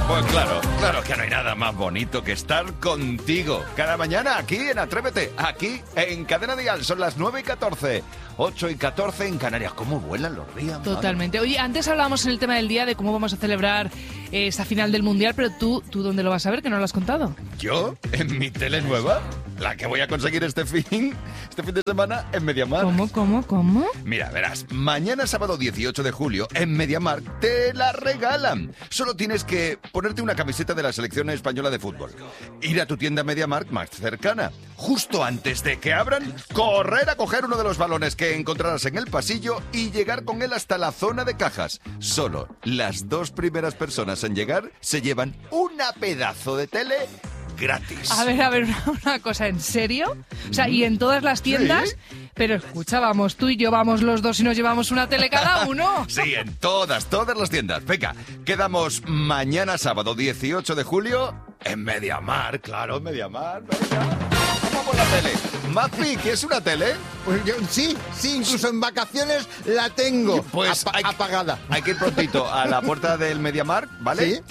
Pues claro que no hay nada más bonito que estar contigo. Cada mañana aquí en Atrévete, aquí en Cadena Dial. Son las 9:14, 8:14 en Canarias. ¿Cómo vuelan los días? Totalmente. Oye, antes hablábamos en el tema del día de cómo vamos a celebrar esa final del Mundial, pero ¿tú dónde lo vas a ver? Que no lo has contado. ¿Yo? ¿En mi tele nueva? La que voy a conseguir este fin de semana en MediaMarkt. ¿Cómo? Mira, verás, mañana sábado 18 de julio en MediaMarkt te la regalan. Solo tienes que ponerte una camiseta de la selección española de fútbol. Ir a tu tienda MediaMarkt más cercana. Justo antes de que abran, correr a coger uno de los balones que encontrarás en el pasillo y llegar con él hasta la zona de cajas. Solo las 2 primeras personas en llegar se llevan una pedazo de tele gratis. A ver, una cosa, ¿en serio? O sea, ¿y en todas las tiendas? ¿Sí? Pero escucha, vamos tú y yo, vamos los dos y nos llevamos una tele cada uno. Sí, en todas las tiendas. Venga, quedamos mañana sábado 18 de julio en MediaMarkt. Claro, MediaMarkt, venga. Vamos por la tele. Mafi, ¿qué es una tele? Pues yo, sí, incluso en vacaciones la tengo pues apagada. Hay que ir prontito a la puerta del MediaMarkt, ¿vale? Sí.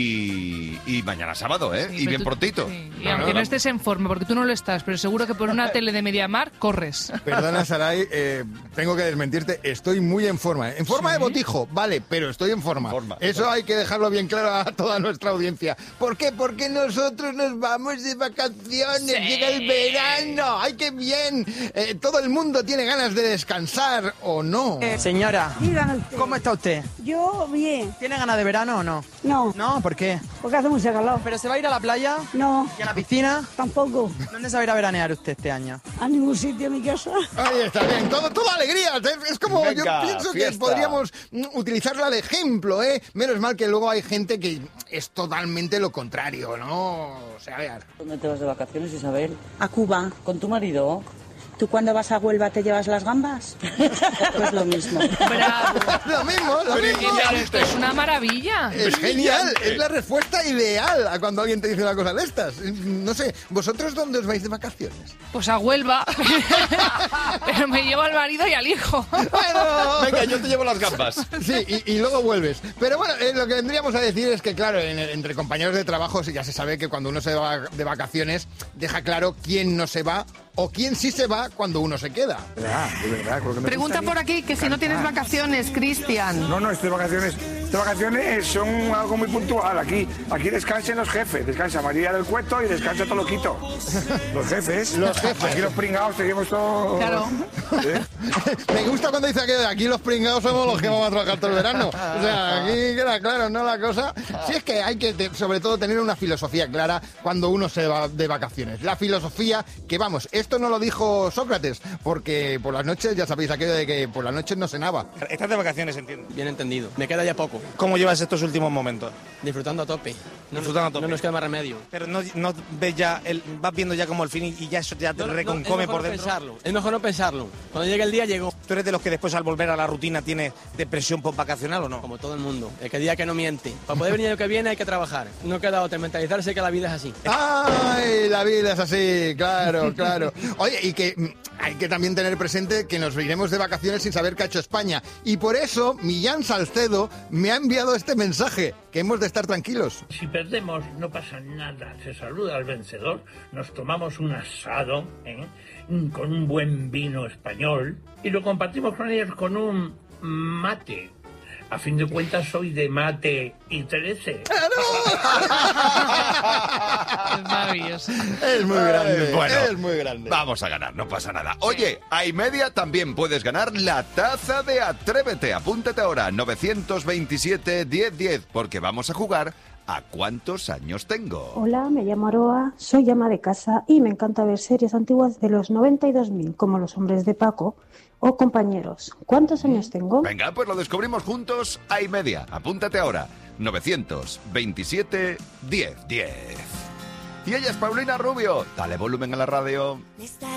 Y mañana sábado, ¿eh? Sí, y bien tú, prontito. Sí. Y aunque no estés en forma, porque tú no lo estás, pero seguro que por una tele de MediaMarkt corres. Perdona, Saray, tengo que desmentirte, estoy muy en forma. En forma de botijo, vale, pero estoy en forma. Eso hay que dejarlo bien claro a toda nuestra audiencia. ¿Por qué? Porque nosotros nos vamos de vacaciones, llega el verano, ¡ay, qué bien! Todo el mundo tiene ganas de descansar, ¿o no? Señora, ¿cómo está usted? Yo bien. ¿Tiene ganas de verano o no? No. ¿No? ¿Por qué? Porque hace mucho calor. ¿Pero se va a ir a la playa? No. ¿Y a la piscina? Tampoco. ¿Dónde se va a ir a veranear usted este año? A ningún sitio en mi casa. Ahí está bien, todo alegría. Es como, venga, yo pienso fiesta. que podríamos utilizarla de ejemplo, ¿eh? Menos mal que luego hay gente que es totalmente lo contrario, ¿no? O sea, a ver. ¿Dónde te vas de vacaciones, Isabel? A Cuba. ¿Con tu marido? ¿Tú cuando vas a Huelva te llevas las gambas? Pues lo mismo. ¡Bravo! Lo mismo. Pero esto es una maravilla. Es genial, es la respuesta ideal a cuando alguien te dice una cosa de estas. No sé, ¿vosotros dónde os vais de vacaciones? Pues a Huelva. Pero me llevo al marido y al hijo. Bueno, Venga, yo te llevo las gambas. sí, y luego vuelves. Pero bueno, lo que vendríamos a decir es que, claro, entre compañeros de trabajo ya se sabe que cuando uno se va de vacaciones, deja claro quién no se va o quién sí se va cuando uno se queda. De verdad, creo que me Pregunta por aquí que si no tienes vacaciones, Cristian. No, estas vacaciones son algo muy puntual. Aquí descansen los jefes, descansa María del Cueto y descansa todo loquito. Los jefes. Aquí los pringados seguimos todos. Claro. ¿Eh? Me gusta cuando dice que aquí los pringados somos los que vamos a trabajar todo el verano. O sea, aquí queda claro, ¿no? La cosa. Sí, es que hay que, sobre todo, tener una filosofía clara cuando uno se va de vacaciones. La filosofía que, vamos, esto no lo dijo Sócrates, porque por las noches, ya sabéis aquello de que por las noches no cenaba. Estás de vacaciones, entiendo. Bien entendido. Me queda ya poco. ¿Cómo llevas estos últimos momentos? Disfrutando a tope. No nos queda más remedio. Pero no ves ya, vas viendo ya como el fin y ya eso ya te reconcome por dentro. Es mejor no pensarlo. Cuando llegue el día, llegó. ¿Tú eres de los que después al volver a la rutina tienes depresión postvacacional o no? Como todo el mundo. El que diga que no miente. Para poder venir el año que viene hay que trabajar. No queda otra, mentalizarse que la vida es así. ¡Ay, la vida es así! Claro. Oye, y que hay que también tener presente que nos iremos de vacaciones sin saber qué ha hecho España. Y por eso Millán Salcedo me ha enviado este mensaje, que hemos de estar tranquilos. Si perdemos no pasa nada, se saluda al vencedor, nos tomamos un asado, con un buen vino español y lo compartimos con ellos con un mate. A fin de cuentas soy de mate y 13. Es maravilloso. Es muy grande. Bueno, es muy grande. Vamos a ganar, no pasa nada. Oye, a iMedia también puedes ganar la taza de Atrévete. Apúntate ahora, 927-1010, porque vamos a jugar a ¿cuántos años tengo? Hola, me llamo Aroa, soy ama de casa y me encanta ver series antiguas de los 90 y 2000, como Los hombres de Paco o Compañeros. ¿Cuántos años tengo? Venga, pues lo descubrimos juntos a iMedia. Apúntate ahora, 927-1010. Y ella es Paulina Rubio. Dale volumen a la radio.